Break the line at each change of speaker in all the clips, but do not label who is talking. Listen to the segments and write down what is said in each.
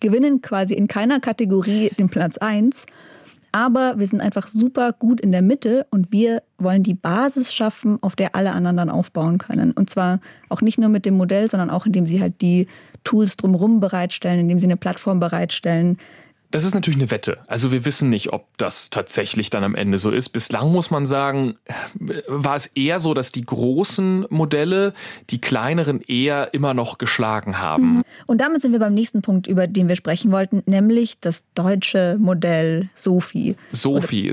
gewinnen quasi in keiner Kategorie den Platz 1. Aber wir sind einfach super gut in der Mitte und wir wollen die Basis schaffen, auf der alle anderen dann aufbauen können. Und zwar auch nicht nur mit dem Modell, sondern auch indem sie halt die Tools drumherum bereitstellen, indem sie eine Plattform bereitstellen.
Das ist natürlich eine Wette. Also wir wissen nicht, ob das tatsächlich dann am Ende so ist. Bislang muss man sagen, war es eher so, dass die großen Modelle die kleineren eher immer noch geschlagen haben.
Und damit sind wir beim nächsten Punkt, über den wir sprechen wollten, nämlich das deutsche Modell SOFI.
SOFI,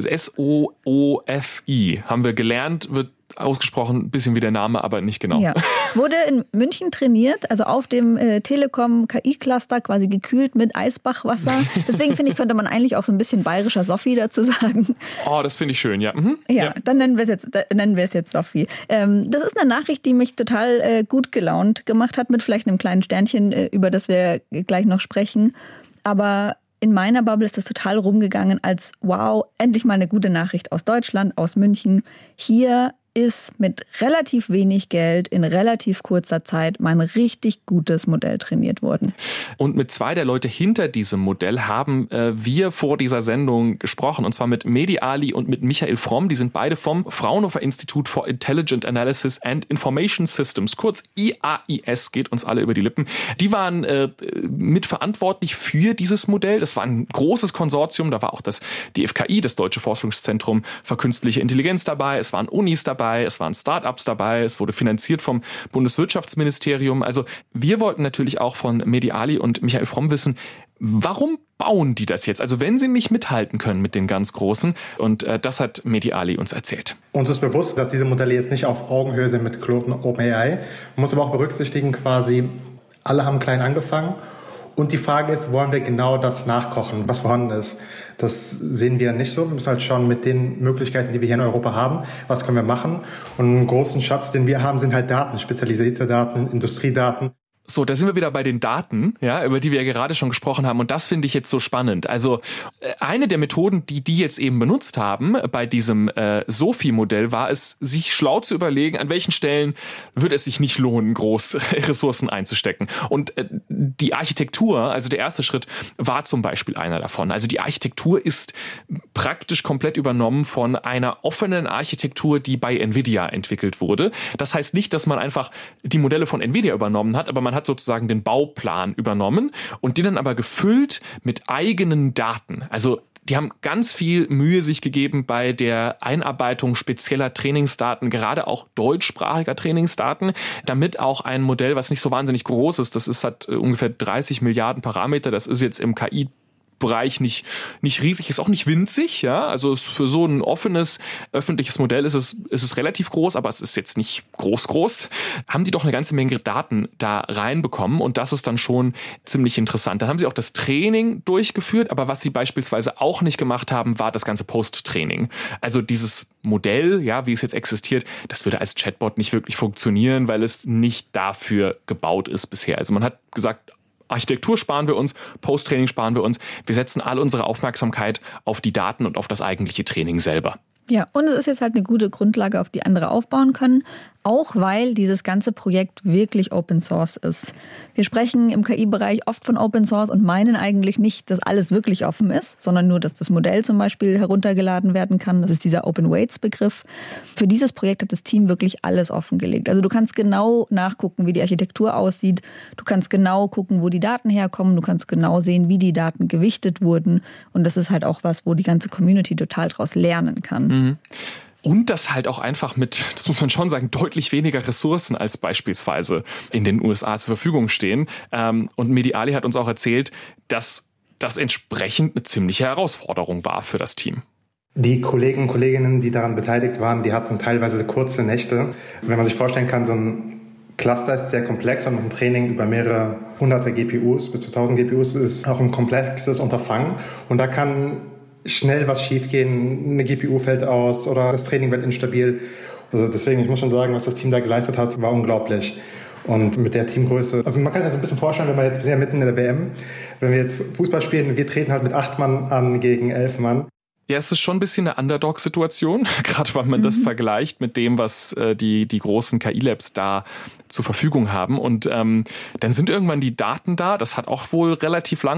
SOOFI, haben wir gelernt, wird ausgesprochen, ein bisschen wie der Name, aber nicht genau.
Ja. Wurde in München trainiert, also auf dem Telekom KI-Cluster, quasi gekühlt mit Eisbachwasser. Deswegen finde ich, könnte man eigentlich auch so ein bisschen bayerischer Sofi dazu sagen.
Oh, das finde ich schön, ja.
Ja, dann nennen wir es jetzt Sofi. Das ist eine Nachricht, die mich total gut gelaunt gemacht hat, mit vielleicht einem kleinen Sternchen, über das wir gleich noch sprechen. Aber in meiner Bubble ist das total rumgegangen als, wow, endlich mal eine gute Nachricht aus Deutschland, aus München. Hier ist mit relativ wenig Geld in relativ kurzer Zeit mal ein richtig gutes Modell trainiert worden.
Und mit zwei der Leute hinter diesem Modell haben wir vor dieser Sendung gesprochen. Und zwar mit Mehdi Ali und mit Michael Fromm. Die sind beide vom Fraunhofer Institute for Intelligent Analysis and Information Systems, kurz IAIS, geht uns alle über die Lippen. Die waren mitverantwortlich für dieses Modell. Das war ein großes Konsortium. Da war auch das DFKI, das Deutsche Forschungszentrum für Künstliche Intelligenz, dabei. Es waren Unis dabei. Es waren Start-ups dabei, es wurde finanziert vom Bundeswirtschaftsministerium. Also wir wollten natürlich auch von Mehdi Ali und Michael Fromm wissen, warum bauen die das jetzt? Also wenn sie nicht mithalten können mit den ganz Großen. Und das hat Mehdi Ali uns erzählt.
Uns ist bewusst, dass diese Modelle jetzt nicht auf Augenhöhe sind mit Claude und OpenAI. Man muss aber auch berücksichtigen, quasi alle haben klein angefangen. Und die Frage ist, wollen wir genau das nachkochen, was vorhanden ist? Das sehen wir nicht so. Wir müssen halt schauen mit den Möglichkeiten, die wir hier in Europa haben, was können wir machen. Und einen großen Schatz, den wir haben, sind halt Daten, spezialisierte Daten, Industriedaten.
So, da sind wir wieder bei den Daten, ja, über die wir ja gerade schon gesprochen haben. Und das finde ich jetzt so spannend. Also eine der Methoden, die jetzt eben benutzt haben bei diesem SOFI-Modell, war es, sich schlau zu überlegen, an welchen Stellen würde es sich nicht lohnen, groß Ressourcen einzustecken. Und die Architektur, also der erste Schritt, war zum Beispiel einer davon. Also die Architektur ist praktisch komplett übernommen von einer offenen Architektur, die bei NVIDIA entwickelt wurde. Das heißt nicht, dass man einfach die Modelle von NVIDIA übernommen hat, aber man hat sozusagen den Bauplan übernommen und den dann aber gefüllt mit eigenen Daten. Also die haben ganz viel Mühe sich gegeben bei der Einarbeitung spezieller Trainingsdaten, gerade auch deutschsprachiger Trainingsdaten, damit auch ein Modell, was nicht so wahnsinnig groß ist, hat ungefähr 30 Milliarden Parameter, das ist jetzt im KI-Bereich nicht riesig, ist auch nicht winzig, ja, also für so ein offenes öffentliches Modell ist es relativ groß, aber es ist jetzt nicht groß, haben die doch eine ganze Menge Daten da reinbekommen und das ist dann schon ziemlich interessant. Dann haben sie auch das Training durchgeführt, aber was sie beispielsweise auch nicht gemacht haben, war das ganze Post-Training. Also dieses Modell, ja, wie es jetzt existiert, das würde als Chatbot nicht wirklich funktionieren, weil es nicht dafür gebaut ist bisher. Also man hat gesagt, Architektur sparen wir uns, Post-Training sparen wir uns. Wir setzen all unsere Aufmerksamkeit auf die Daten und auf das eigentliche Training selber.
Ja, und es ist jetzt halt eine gute Grundlage, auf die andere aufbauen können, auch weil dieses ganze Projekt wirklich Open Source ist. Wir sprechen im KI-Bereich oft von Open Source und meinen eigentlich nicht, dass alles wirklich offen ist, sondern nur, dass das Modell zum Beispiel heruntergeladen werden kann. Das ist dieser Open Weights-Begriff. Für dieses Projekt hat das Team wirklich alles offengelegt. Also du kannst genau nachgucken, wie die Architektur aussieht. Du kannst genau gucken, wo die Daten herkommen. Du kannst genau sehen, wie die Daten gewichtet wurden. Und das ist halt auch was, wo die ganze Community total draus lernen kann.
Und das halt auch einfach mit, das muss man schon sagen, deutlich weniger Ressourcen als beispielsweise in den USA zur Verfügung stehen. Und Mehdi Ali hat uns auch erzählt, dass das entsprechend eine ziemliche Herausforderung war für das Team.
Die Kollegen und Kolleginnen, die daran beteiligt waren, die hatten teilweise kurze Nächte. Wenn man sich vorstellen kann, so ein Cluster ist sehr komplex und ein Training über mehrere hunderte GPUs bis zu 1000 GPUs ist auch ein komplexes Unterfangen. Und da kann schnell was schiefgehen, eine GPU fällt aus oder das Training wird instabil. Also deswegen, ich muss schon sagen, was das Team da geleistet hat, war unglaublich. Und mit der Teamgröße, also man kann sich das ein bisschen vorstellen, wenn wir sind ja mitten in der WM, wenn wir jetzt Fußball spielen, wir treten halt mit 8 Mann an gegen 11 Mann.
Ja, es ist schon ein bisschen eine Underdog-Situation, gerade weil man das vergleicht mit dem, was die großen KI-Labs da zur Verfügung haben. Und dann sind irgendwann die Daten da. Das hat auch wohl relativ lange